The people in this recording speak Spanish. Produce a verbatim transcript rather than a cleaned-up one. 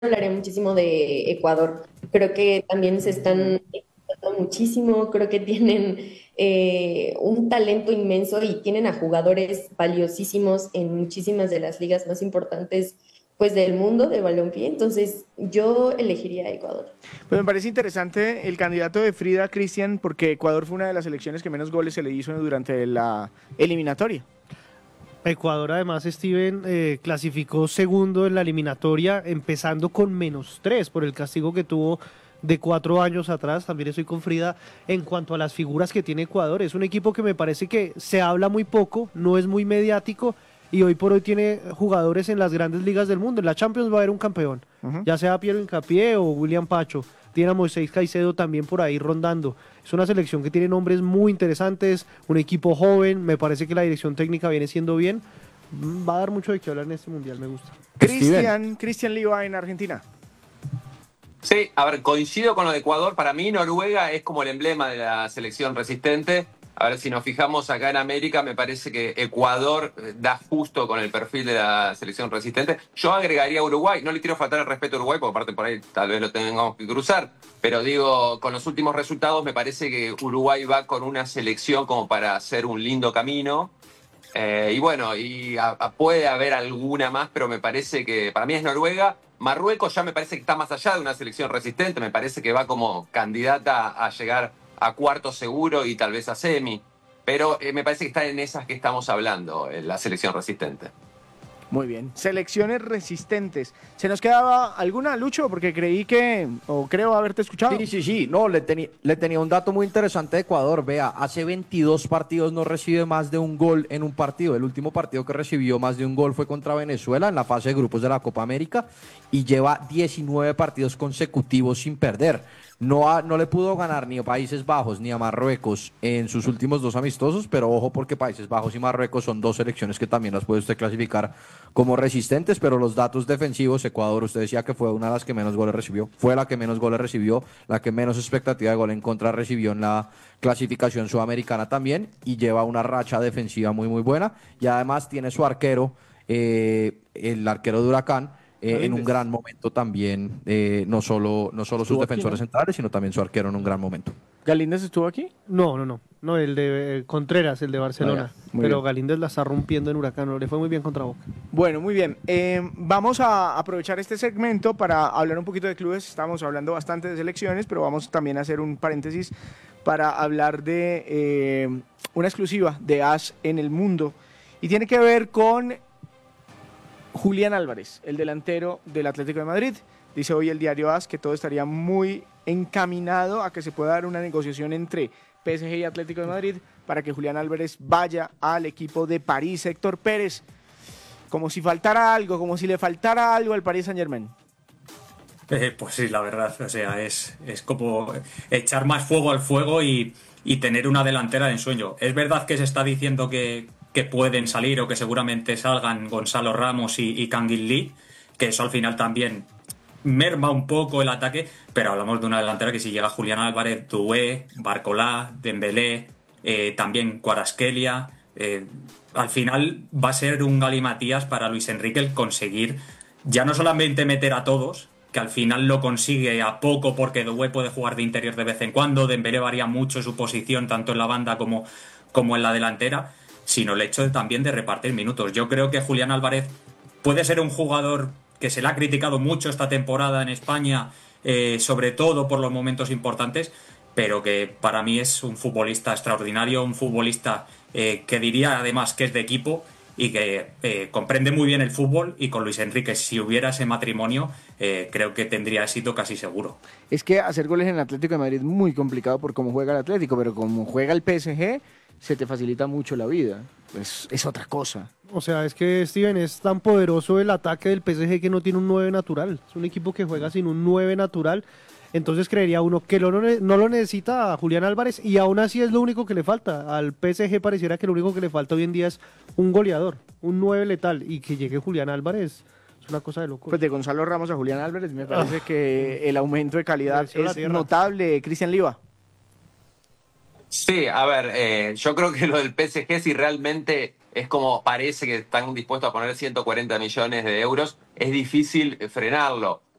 hablaría muchísimo de Ecuador. Creo que también se están explotando muchísimo, creo que tienen eh, un talento inmenso y tienen a jugadores valiosísimos en muchísimas de las ligas más importantes pues del mundo de balompié. Entonces yo elegiría a Ecuador. Pues me parece interesante el candidato de Frida, Cristian, porque Ecuador fue una de las selecciones que menos goles se le hizo durante la eliminatoria. Ecuador, además, Steven eh, clasificó segundo en la eliminatoria, empezando con menos tres por el castigo que tuvo de cuatro años atrás. También estoy con Frida en cuanto a las figuras que tiene Ecuador. Es un equipo que me parece que se habla muy poco, no es muy mediático y hoy por hoy tiene jugadores en las grandes ligas del mundo. En la Champions va a haber un campeón, Ujú. ya sea Piero Hincapié o William Pacho. Tiene a Moisés Caicedo también por ahí rondando. Es una selección que tiene nombres muy interesantes, un equipo joven, me parece que la dirección técnica viene siendo bien. Mm, Va a dar mucho de qué hablar en este mundial, me gusta. Cristian, Cristian Liva en Argentina. Sí, a ver, coincido con lo de Ecuador. Para mí, Noruega es como el emblema de la selección resistente. A ver, si nos fijamos acá en América, me parece que Ecuador eh, da justo con el perfil de la selección resistente. Yo agregaría a Uruguay. No le quiero faltar el respeto a Uruguay, porque aparte por ahí tal vez lo tengamos que cruzar. Pero digo, con los últimos resultados, me parece que Uruguay va con una selección como para hacer un lindo camino. Eh, y bueno, y a- a- puede haber alguna más, pero me parece que para mí es Noruega. Marruecos ya me parece que está más allá de una selección resistente, me parece que va como candidata a llegar a cuarto seguro y tal vez a semi. Pero eh, me parece que está en esas que estamos hablando, eh, la selección resistente. Muy bien. Selecciones resistentes. ¿Se nos quedaba alguna, Lucho? Porque creí que, o creo haberte escuchado. Sí, sí, sí. No, le, teni- le tenía un dato muy interesante de Ecuador. Vea, hace veintidós partidos no recibe más de un gol en un partido. El último partido que recibió más de un gol fue contra Venezuela en la fase de grupos de la Copa América y lleva diecinueve partidos consecutivos sin perder. No, ha- no le pudo ganar ni a Países Bajos ni a Marruecos en sus últimos dos amistosos, pero ojo porque Países Bajos y Marruecos son dos selecciones que también las puede usted clasificar como resistentes, pero los datos defensivos, Ecuador, usted decía que fue una de las que menos goles recibió, fue la que menos goles recibió, la que menos expectativa de gol en contra recibió en la clasificación sudamericana también, y lleva una racha defensiva muy muy buena, y además tiene su arquero, eh, el arquero de Huracán, eh, en un Galíndez. gran momento también, eh, no solo, no solo sus Estuvo aquí, defensores ¿no? centrales, sino también su arquero en un gran momento. ¿Galíndez estuvo aquí? No, no, no. No, el de eh, Contreras, el de Barcelona. Ah, ya. Muy Pero bien. Galíndez la está rompiendo en Huracán. Le fue muy bien contra Boca. Bueno, muy bien. Eh, vamos a aprovechar este segmento para hablar un poquito de clubes. Estamos hablando bastante de selecciones, pero vamos también a hacer un paréntesis para hablar de eh, una exclusiva de As en el Mundo. Y tiene que ver con Julián Álvarez, el delantero del Atlético de Madrid. Dice hoy el diario As que todo estaría muy encaminado a que se pueda dar una negociación entre P S G y Atlético de Madrid para que Julián Álvarez vaya al equipo de París. Héctor Pérez, como si faltara algo, como si le faltara algo al Paris Saint-Germain. Eh, pues sí, la verdad, o sea, es, es como echar más fuego al fuego y, y tener una delantera de ensueño. Es verdad que se está diciendo que, que pueden salir o que seguramente salgan Gonzalo Ramos y, y Kangin Lee, que eso al final también merma un poco el ataque, pero hablamos de una delantera que si llega Julián Álvarez, Doué, Barcolá, Dembélé, eh, también Kvaratskhelia, eh, al final va a ser un galimatías para Luis Enrique el conseguir ya no solamente meter a todos, que al final lo consigue a poco porque Doué puede jugar de interior de vez en cuando, Dembélé varía mucho su posición tanto en la banda como, como en la delantera, sino el hecho de, también de repartir minutos. Yo creo que Julián Álvarez puede ser un jugador que se le ha criticado mucho esta temporada en España, eh, sobre todo por los momentos importantes, pero que para mí es un futbolista extraordinario, un futbolista eh, que diría además que es de equipo y que eh, comprende muy bien el fútbol, y con Luis Enrique, si hubiera ese matrimonio, eh, creo que tendría éxito casi seguro. Es que hacer goles en el Atlético de Madrid es muy complicado por cómo juega el Atlético, pero como juega el P S G, se te facilita mucho la vida. Es, es otra cosa. O sea, es que Steven, es tan poderoso el ataque del P S G que no tiene un nueve natural. Es un equipo que juega sin un nueve natural. Entonces creería uno que lo, no lo necesita a Julián Álvarez, y aún así es lo único que le falta. Al P S G pareciera que lo único que le falta hoy en día es un goleador, un nueve letal, y que llegue Julián Álvarez es una cosa de loco. Pues de Gonzalo Ramos a Julián Álvarez me parece que el aumento de calidad Dirección a la es tierra. notable. Cristian Liva. Sí, a ver, eh, yo creo que lo del P S G, si realmente es como parece que están dispuestos a poner ciento cuarenta millones de euros, es difícil frenarlo.